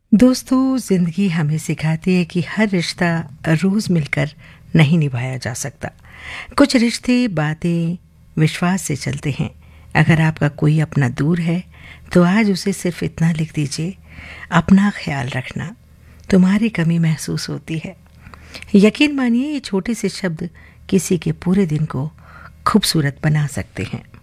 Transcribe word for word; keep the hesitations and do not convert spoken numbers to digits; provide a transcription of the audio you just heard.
दोस्तों, ज़िंदगी हमें सिखाती है कि हर रिश्ता रोज़ मिलकर नहीं निभाया जा सकता। कुछ रिश्ते, बातें विश्वास से चलते हैं। अगर आपका कोई अपना दूर है, तो आज उसे सिर्फ इतना लिख दीजिए, अपना ख्याल रखना, तुम्हारी कमी महसूस होती है। यकीन मानिए, ये छोटे से शब्द किसी के पूरे दिन को खूबसूरत बना सकते हैं।